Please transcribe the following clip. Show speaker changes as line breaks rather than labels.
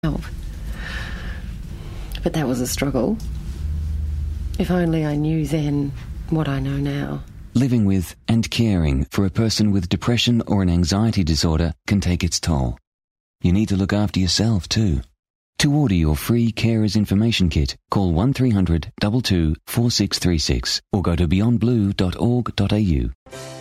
help. But that was a struggle. If only I knew then what I know now.
Living with and caring for a person with depression or an anxiety disorder can take its toll. You need to look after yourself too. To order your free Carers Information Kit, call 1300 22 4636 or go to beyondblue.org.au.